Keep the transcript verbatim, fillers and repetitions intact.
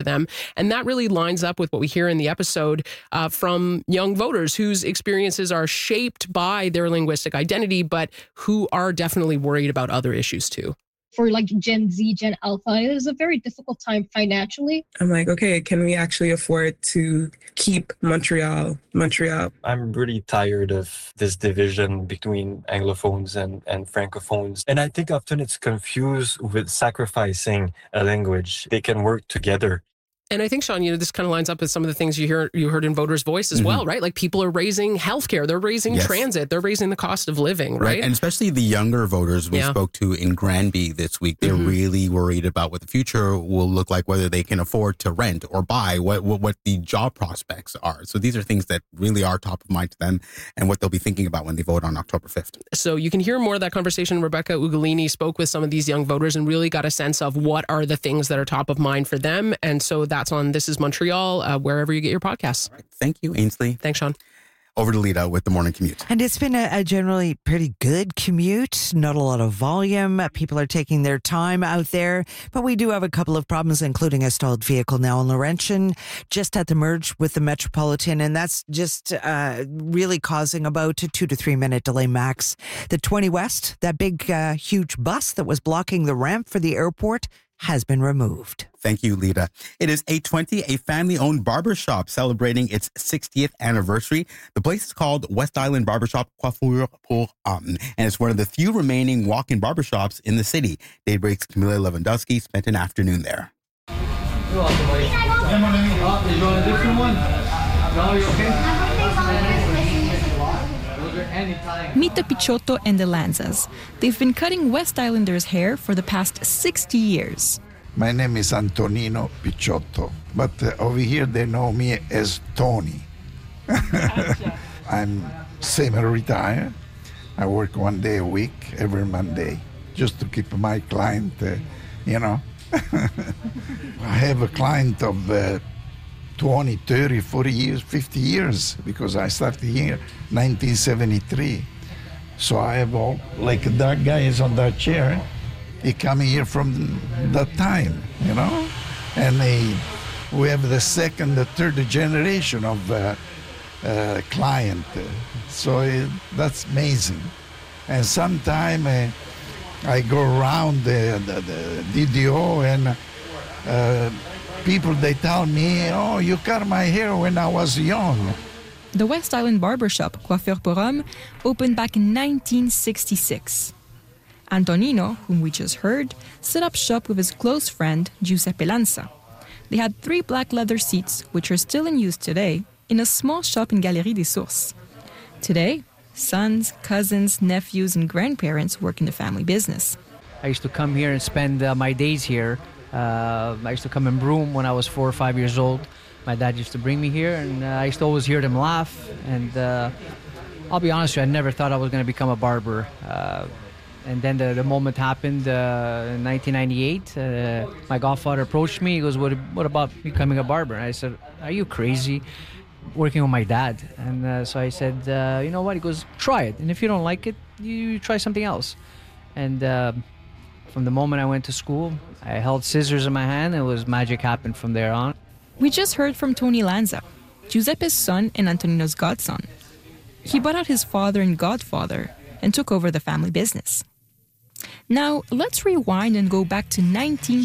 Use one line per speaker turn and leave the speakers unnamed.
them. And that really lines up with what we hear in the episode uh, from young voters whose experiences are shaped by their linguistic identity, but who are definitely worried about other issues too.
For like Gen Z, Gen Alpha, it is a very difficult time financially.
I'm like, okay, can we actually afford to keep Montreal, Montreal?
I'm really tired of this division between Anglophones and, and Francophones. And I think often it's confused with sacrificing a language. They can work together.
And I think, Sean, you know, this kind of lines up with some of the things you hear you heard in voters' voice as mm-hmm. well, right? Like people are raising healthcare, they're raising yes. transit, they're raising the cost of living, right?
right? And especially the younger voters we yeah. spoke to in Granby this week, they're mm-hmm. really worried about what the future will look like, whether they can afford to rent or buy, what, what what the job prospects are. So these are things that really are top of mind to them and what they'll be thinking about when they vote on October fifth.
So you can hear more of that conversation. Rebecca Ugolini spoke with some of these young voters and really got a sense of what are the things that are top of mind for them. And so that's on This Is Montreal. Montreal, uh, wherever you get your podcasts.
Right. Thank you, Ainsley.
Thanks, Sean.
Over to Lita with the morning commute.
And it's been a, a generally pretty good commute. Not a lot of volume. People are taking their time out there. But we do have a couple of problems, including a stalled vehicle now in Laurentian, just at the merge with the Metropolitan. And that's just uh, really causing about a two to three minute delay max. The twenty West, that big, uh, huge bus that was blocking the ramp for the airport, has been removed.
Thank you, Lita. It is eight twenty, a family-owned barbershop celebrating its sixtieth anniversary. The place is called West Island Barbershop Coiffure pour Hommes, and it's one of the few remaining walk-in barbershops in the city. Daybreak's Camila Lewandowski spent an afternoon there.
You're welcome, buddy. Oh, you want a different one? No, you okay?
Meet the Pichotto and the Lanzas. They've been cutting West Islanders' hair for the past sixty years.
My name is Antonino Pichotto, but uh, over here they know me as Tony. I'm semi-retired. I work one day a week, every Monday, just to keep my client, uh, you know. I have a client of uh, twenty, thirty, forty years, fifty years, because I started here nineteen seventy-three. So I have all, like that guy is on that chair, he come here from that time, you know? And they, we have the second, the third generation of uh, uh, client. So it, that's amazing. And sometime uh, I go around the, the, the D D O and uh, people, they tell me, oh, you cut my hair when I was young.
The West Island barbershop, Coiffure pour Hommes, opened back in nineteen sixty-six. Antonino, whom we just heard, set up shop with his close friend, Giuseppe Lanza. They had three black leather seats, which are still in use today, in a small shop in Galerie des Sources. Today, sons, cousins, nephews, and grandparents work in the family business.
I used to come here and spend uh, my days here. Uh, I used to come and broom when I was four or five years old. My dad used to bring me here, and uh, I used to always hear them laugh. And uh, I'll be honest with you, I never thought I was going to become a barber. Uh, and then the, the moment happened uh, in nineteen ninety-eight. Uh, my godfather approached me. He goes, what, what about becoming a barber? And I said, are you crazy? Working with my dad. And uh, so I said, uh, you know what? He goes, try it. And if you don't like it, you try something else. And uh, from the moment I went to school, I held scissors in my hand. And it was magic happened from there on.
We just heard from Tony Lanza, Giuseppe's son and Antonino's godson. He bought out his father and godfather and took over the family business. Now, let's rewind and go back to nineteen